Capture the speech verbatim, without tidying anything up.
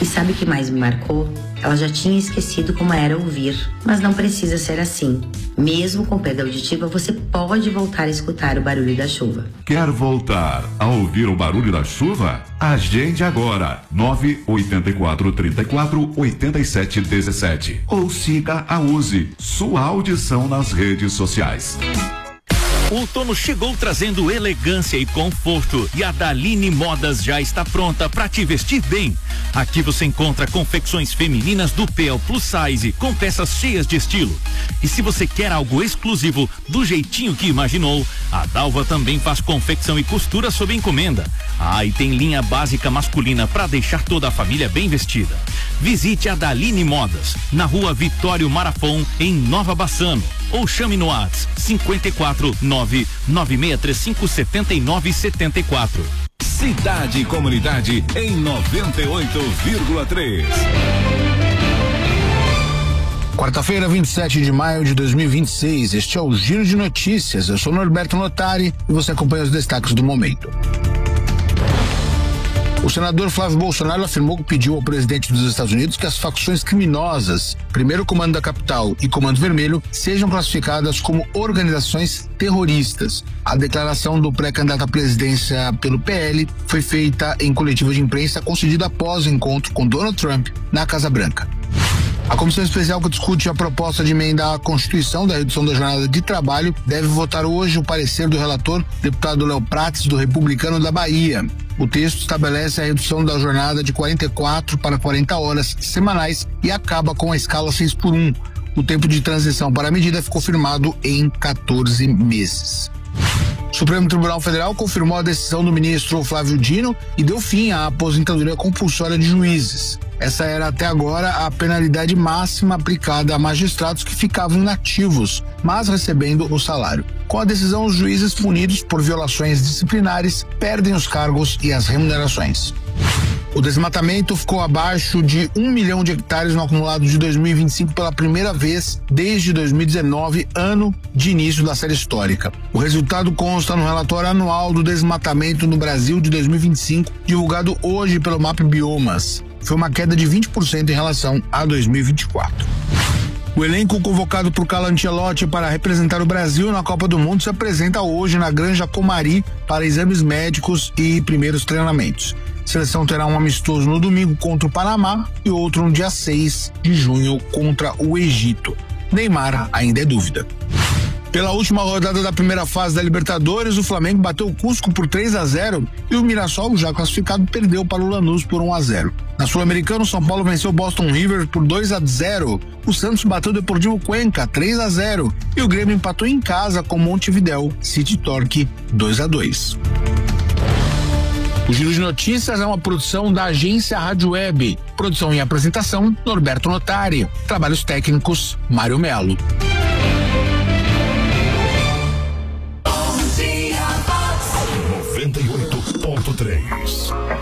E sabe o que mais me marcou? Ela já tinha esquecido como era ouvir, mas não precisa ser assim. Mesmo com perda auditiva, você pode voltar a escutar o barulho da chuva. Quer voltar a ouvir o barulho da chuva? Agende agora, nove oito quatro, três quatro, oito sete um sete. Ou siga a Uzi, sua audição nas redes sociais. O outono chegou trazendo elegância e conforto e a Daline Modas já está pronta para te vestir bem. Aqui você encontra confecções femininas do P ao Plus Size com peças cheias de estilo. E se você quer algo exclusivo do jeitinho que imaginou, a Dalva também faz confecção e costura sob encomenda. Ah, e tem linha básica masculina para deixar toda a família bem vestida. Visite a Daline Modas na Rua Vitório Marafon, em Nova Bassano, ou chame no WhatsApp cinco quatro nove nove seis três cinco sete nove sete quatro. Cidade e Comunidade em noventa e oito vírgula três. Quarta-feira, vinte e sete de maio de dois mil e vinte e seis. Este é o Giro de Notícias. Eu sou Norberto Notari e você acompanha os destaques do momento. O senador Flávio Bolsonaro afirmou que pediu ao presidente dos Estados Unidos que as facções criminosas, Primeiro Comando da Capital e Comando Vermelho, sejam classificadas como organizações terroristas. A declaração do pré-candidato à presidência pelo P L foi feita em coletiva de imprensa concedida após o encontro com Donald Trump na Casa Branca. A comissão especial que discute a proposta de emenda à Constituição da redução da jornada de trabalho deve votar hoje o parecer do relator, deputado Léo Prates, do Republicano da Bahia. O texto estabelece a redução da jornada de quarenta e quatro para quarenta horas semanais e acaba com a escala seis por um. O tempo de transição para a medida ficou firmado em quatorze meses. O Supremo Tribunal Federal confirmou a decisão do ministro Flávio Dino e deu fim à aposentadoria compulsória de juízes. Essa era até agora a penalidade máxima aplicada a magistrados que ficavam inativos, mas recebendo o salário. Com a decisão, os juízes punidos por violações disciplinares perdem os cargos e as remunerações. O desmatamento ficou abaixo de um milhão de hectares no acumulado de dois mil e vinte e cinco pela primeira vez desde dois mil e dezenove, ano de início da série histórica. O resultado consta no relatório anual do desmatamento no Brasil de dois mil e vinte e cinco, divulgado hoje pelo M A P Biomas. Foi uma queda de vinte por cento em relação a dois mil e vinte e quatro. O elenco convocado por Carlo Ancelotti para representar o Brasil na Copa do Mundo se apresenta hoje na Granja Comari para exames médicos e primeiros treinamentos. A seleção terá um amistoso no domingo contra o Panamá e outro no dia seis de junho contra o Egito. Neymar ainda é dúvida. Pela última rodada da primeira fase da Libertadores, o Flamengo bateu o Cusco por três a zero e o Mirassol, já classificado, perdeu para o Lanús por um a zero. Na Sul-Americana, o São Paulo venceu o Boston River por dois a zero. O Santos bateu o Deportivo Cuenca três a zero e o Grêmio empatou em casa com Montevidéu City Torque dois a dois. O Giro de Notícias é uma produção da agência Rádio Web. Produção e apresentação, Norberto Notari. Trabalhos técnicos, Mário Melo. noventa e oito ponto três